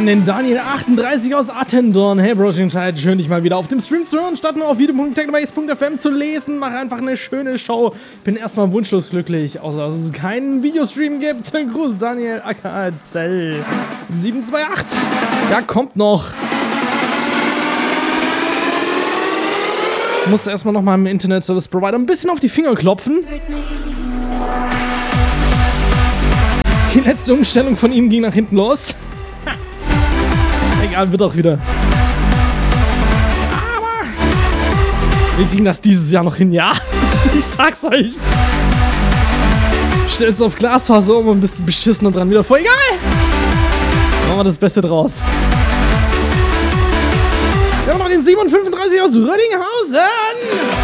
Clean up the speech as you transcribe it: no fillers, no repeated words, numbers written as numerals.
an den Daniel38 aus Attendorn. Hey Broschenscheid, schön dich mal wieder auf dem Stream zu hören, statt nur auf video.technobase.fm zu lesen. Mach einfach eine schöne Show. Bin erstmal wunschlos glücklich, außer dass es keinen Videostream gibt. Gruß Daniel aka Zell 728. Ja, kommt noch. Musste erstmal noch mal im Internet Service Provider ein bisschen auf die Finger klopfen. Die letzte Umstellung von ihm ging nach hinten los. Egal, wird auch wieder. Aber wir kriegen das dieses Jahr noch hin, ja? Ich sag's euch. Stell's auf Glasfaser um und bist beschissener dran wieder vor. Egal! Machen wir das Beste draus. Wir haben noch den 735 aus Rödinghausen.